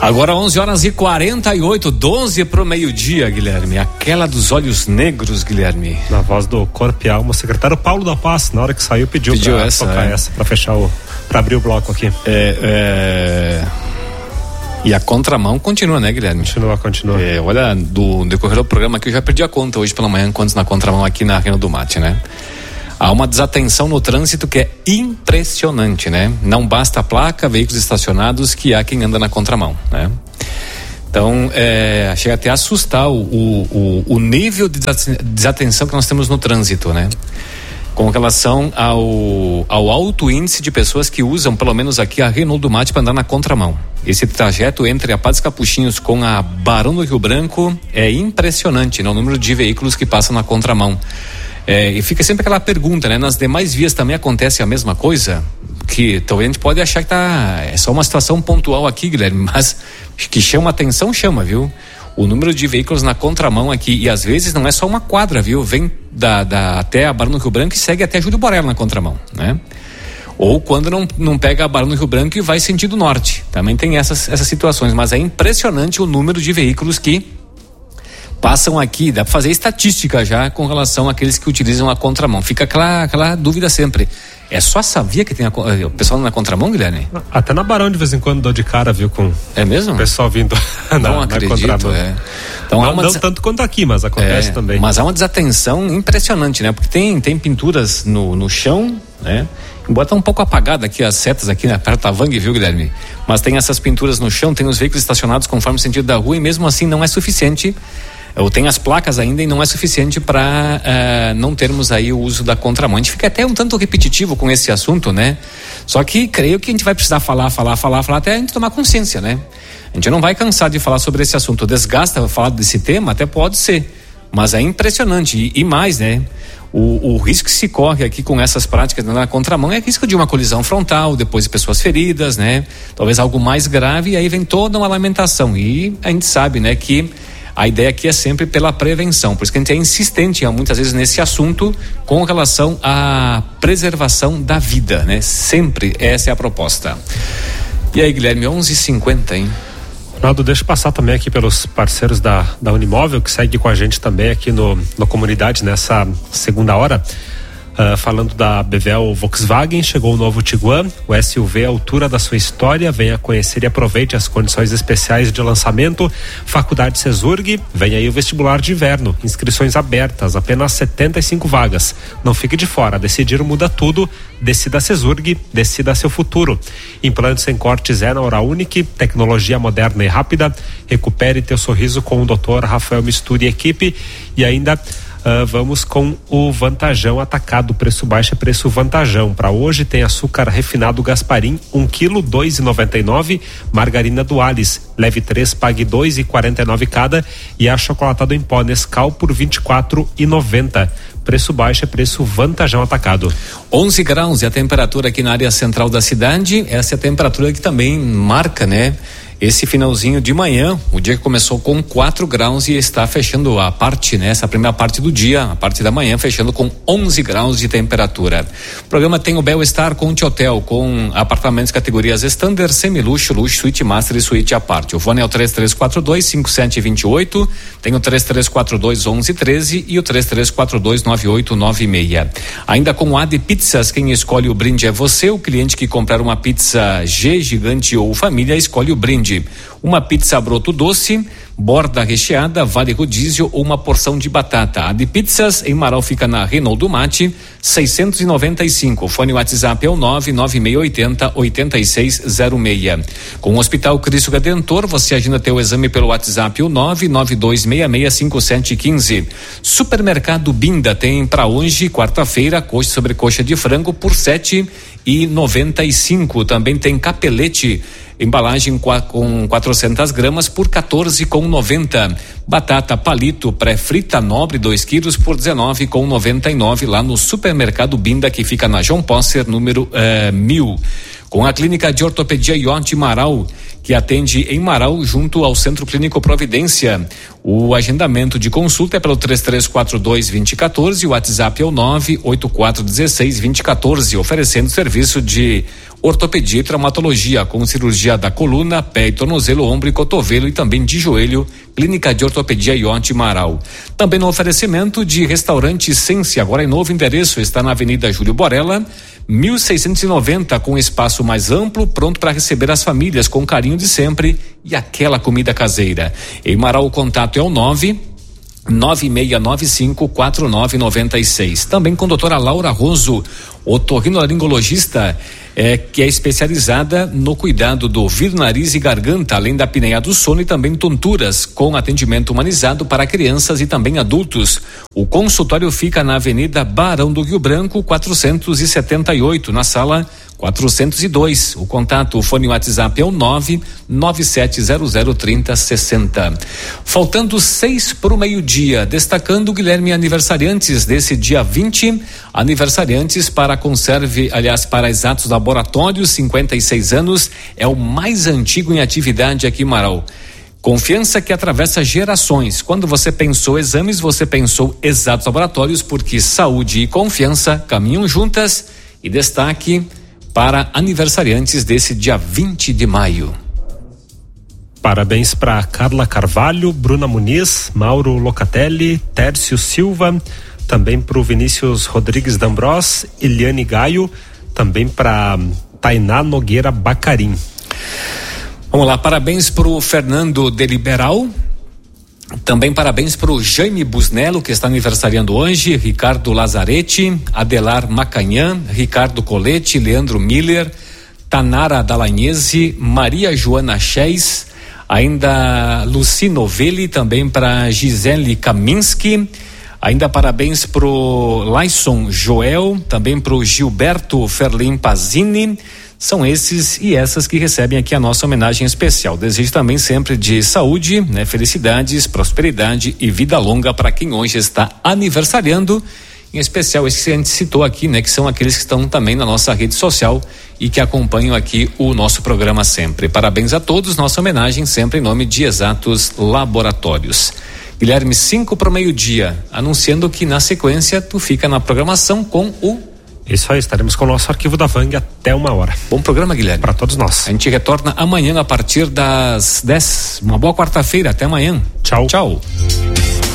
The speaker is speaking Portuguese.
Agora 11h48, 12 pro meio-dia, Guilherme. Aquela dos olhos negros, Guilherme. Na voz do Corpo e Alma, o secretário Paulo da Paz, na hora que saiu, pediu pra tocar essa, pra fechar pra abrir o bloco aqui. E a contramão continua, né, Guilherme? Continua. Olha, do decorrer do programa aqui, eu já perdi a conta hoje pela manhã, quantos na contramão aqui na Reno do Mate, né? Há uma desatenção no trânsito que é impressionante, né? Não basta a placa, veículos estacionados, que há quem anda na contramão, né? Então, chega até a assustar o nível de desatenção que nós temos no trânsito, né? Com relação ao alto índice de pessoas que usam, pelo menos aqui, a Renault do Mate para andar na contramão. Esse trajeto entre a Padre Capuchinhos com a Barão do Rio Branco é impressionante, né? O número de veículos que passam na contramão. E fica sempre aquela pergunta, né? Nas demais vias também acontece a mesma coisa? Que talvez a gente pode achar que é só uma situação pontual aqui, Guilherme, mas que chama atenção, viu? O número de veículos na contramão aqui, e às vezes não é só uma quadra, viu? Vem até a Barão do Rio Branco e segue até Júlio Borella na contramão, né? Ou quando não pega a Barão do Rio Branco e vai sentido norte. Também tem essas situações, mas é impressionante o número de veículos que passam aqui. Dá para fazer estatística já com relação àqueles que utilizam a contramão. Fica aquela dúvida sempre. É só essa via que tem o pessoal na contramão, Guilherme? Até na Barão de vez em quando dou de cara, viu? É mesmo? O pessoal vindo não acredito, na contramão. Então, não tanto quanto aqui, mas acontece também. Mas há uma desatenção impressionante, né? Porque tem pinturas no chão, né? Embora tá um pouco apagada aqui as setas aqui, né? Perto da Vang, viu, Guilherme? Mas tem essas pinturas no chão, tem os veículos estacionados conforme o sentido da rua, e mesmo assim não é suficiente. Ou tem as placas ainda e não é suficiente para não termos aí o uso da contramão. A gente fica até um tanto repetitivo com esse assunto, né? Só que creio que a gente vai precisar falar até a gente tomar consciência, né? A gente não vai cansar de falar sobre esse assunto. Desgasta falar desse tema? Até pode ser, mas é impressionante. E mais, né? O risco que se corre aqui com essas práticas na contramão é risco de uma colisão frontal, depois de pessoas feridas, né? Talvez algo mais grave, e aí vem toda uma lamentação. E a gente sabe, né, que a ideia aqui é sempre pela prevenção, por isso que a gente é insistente muitas vezes nesse assunto com relação à preservação da vida, né? Sempre essa é a proposta. E aí, Guilherme, 11h50, hein? Ronaldo, deixa eu passar também aqui pelos parceiros da Unimóvel, que segue com a gente também aqui no Comunidade nessa segunda hora. Falando da Bevel Volkswagen, chegou o novo Tiguan, o SUV à altura da sua história. Venha conhecer e aproveite as condições especiais de lançamento. Faculdade Cesurg, vem aí o vestibular de inverno, inscrições abertas, apenas 75 vagas. Não fique de fora, decidir muda tudo. Decida Cesurg, decida seu futuro. Implantes sem cortes na Oral Unique, tecnologia moderna e rápida. Recupere teu sorriso com o Dr. Rafael Misturi e equipe. E ainda vamos com o Vantajão Atacado, preço baixo é preço Vantajão. Para hoje tem açúcar refinado Gasparim, 1 kg, R$ 2,99. Margarina Dualis, leve 3, pague 2,49 cada. E achocolatado em pó Nescau por R$ 24,90. Preço baixo é preço Vantajão Atacado. 11 graus e a temperatura aqui na área central da cidade. Essa é a temperatura que também marca, né? Esse finalzinho de manhã, o dia que começou com 4 graus e está fechando a parte, né? Essa primeira parte do dia, a parte da manhã, fechando com 11 graus de temperatura. O programa tem o Bel-Estar Conte Hotel, com apartamentos categorias Standard, Semiluxo, Luxo, Suíte Master e Suíte à parte. O fone é o 3342-5728, tem o 3342-1113 e o 3342-9896. Ainda com o AD Pizzas, quem escolhe o brinde é você. O cliente que comprar uma pizza G, gigante ou família, escolhe o brinde. Uma pizza broto doce, borda recheada, vale rodízio ou uma porção de batata. A de pizzas em Marau fica na Renault do Mate, 695. Fone WhatsApp é o 99680-8606. Com o Hospital Cristo Redentor, você agenda teu exame pelo WhatsApp, o 992665715. Supermercado Binda tem para hoje, quarta-feira, coxa sobre coxa de frango por R$ 7,95. Também tem capelete, embalagem com 400 gramas por R$ 14,90. Batata palito pré-frita nobre 2 quilos por R$ 19,99 lá no Supermercado Binda, que fica na João Posser, número 1000. Com a Clínica de Ortopedia Iote Marau, que atende em Marau junto ao Centro Clínico Providência. O agendamento de consulta é pelo 3342-2014 e o WhatsApp é o 98416-2014, oferecendo serviço de ortopedia e traumatologia, com cirurgia da coluna, pé e tornozelo, ombro e cotovelo e também de joelho, Clínica de Ortopedia Iote Marau. Também no oferecimento de restaurante Sense, agora em novo endereço, está na Avenida Júlio Borella, 1690, com espaço mais amplo, pronto para receber as famílias com carinho de sempre e aquela comida caseira. Em Marau o contato é o 996954996. Também com a doutora Laura Roso, otorrinolaringologista, que é especializada no cuidado do ouvido, nariz e garganta, além da apneia do sono e também tonturas, com atendimento humanizado para crianças e também adultos. O consultório fica na Avenida Barão do Rio Branco, 478, na sala 402. O contato, o fone WhatsApp é o 997003060. Faltando 6 para o meio-dia, destacando, Guilherme, aniversariantes desse dia 20, aniversariantes para para Exatos Laboratórios, 56 anos, é o mais antigo em atividade aqui em Marau. Confiança que atravessa gerações. Quando você pensou exames, você pensou Exatos Laboratórios, porque saúde e confiança caminham juntas. E destaque para aniversariantes desse dia 20 de maio. Parabéns para Carla Carvalho, Bruna Muniz, Mauro Locatelli, Tércio Silva, também para o Vinícius Rodrigues D'Ambros, Eliane Gaio, também para Tainá Nogueira Bacarim. Vamos lá, parabéns para o Fernando de Liberal. Também parabéns para o Jaime Busnello, que está aniversariando hoje, Ricardo Lazarete, Adelar Macanhã, Ricardo Colete, Leandro Miller, Tanara Dalagnese, Maria Joana Cheis, ainda Luci Novelli, também para Gisele Kaminski, ainda parabéns para o Laison Joel, também para o Gilberto Ferlim Pazini. São esses e essas que recebem aqui a nossa homenagem especial. Desejo também sempre de saúde, né, felicidades, prosperidade e vida longa para quem hoje está aniversariando. Em especial esses que a gente citou aqui, né, que são aqueles que estão também na nossa rede social e que acompanham aqui o nosso programa sempre. Parabéns a todos, nossa homenagem sempre em nome de Exatos Laboratórios. Guilherme, 5 para o meio-dia, anunciando que na sequência tu fica na programação com o... Isso aí, estaremos com o nosso arquivo da Vang até 1h. Bom programa, Guilherme. Para todos nós. A gente retorna amanhã a partir das 10. Uma boa quarta-feira, até amanhã. Tchau. Tchau.